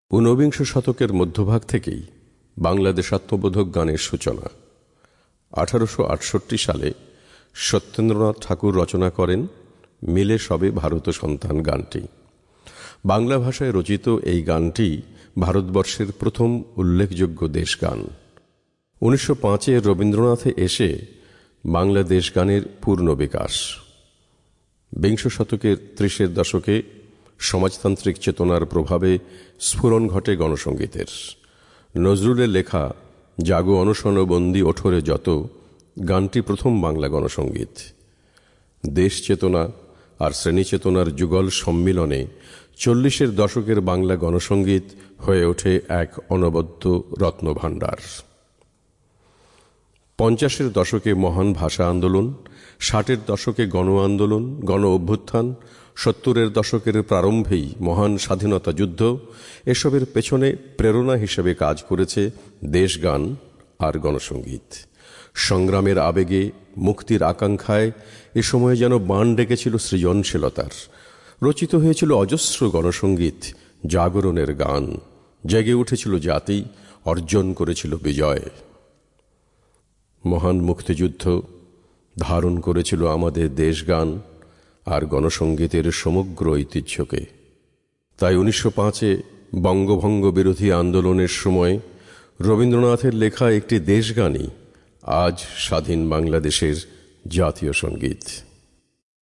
ঊনবিংশ শতকের মধ্যভাগ থেকেই বাংলাদেশ আত্মবোধক গানের সূচনা। 1868 সালে সত্যেন্দ্রনাথ ঠাকুর রচনা করেন মিলে সবে ভারত সন্তান গানটি। বাংলা ভাষায় রচিত এই গানটি ভারতবর্ষের প্রথম উল্লেখযোগ্য দেশগান। 1905-এ রবীন্দ্রনাথে এসে বাংলাদেশ গানের পূর্ণ বিকাশ। বিংশ শতকের 30-এর দশকে সমাজতান্ত্রিক চেতনার প্রভাবে স্ফুরণ ঘটে গণসঙ্গীতের। নজরুলের লেখা জাগো অনশন বন্দি ওঠরে যত গানটি প্রথম বাংলা গণসঙ্গীত। দেশ চেতনা আর শ্রেণী চেতনার যুগল সম্মিলনে 40-এর দশকের বাংলা গণসঙ্গীত হয়ে ওঠে এক অনবদ্য রত্নভাণ্ডার। 50-এর দশকে মহান ভাষা আন্দোলন, 60-এর দশকে গণ আন্দোলন, গণ অভ্যুত্থান, 70-এর দশকের প্রারম্ভেই মহান স্বাধীনতা যুদ্ধ, এসবের পেছনে প্রেরণা হিসেবে কাজ করেছে দেশগান আর গণসঙ্গীত। সংগ্রামের আবেগে, মুক্তির আকাঙ্ক্ষায় এ সময়ে যেন বাণ ডেকেছিল সৃজনশীলতার। রচিত হয়েছিল অজস্র গণসঙ্গীত, জাগরণের গান। জেগে উঠেছিল জাতি, অর্জন করেছিল বিজয়। মহান মুক্তিযুদ্ধ ধারণ করেছিল আমাদের দেশগান আর গণসঙ্গীতের সমগ্র ঐতিহ্যকে। তাই 1905-এ বঙ্গভঙ্গ বিরোধী আন্দোলনের সময় রবীন্দ্রনাথের লেখা একটি দেশগানই আজ স্বাধীন বাংলাদেশের জাতীয় সঙ্গীত।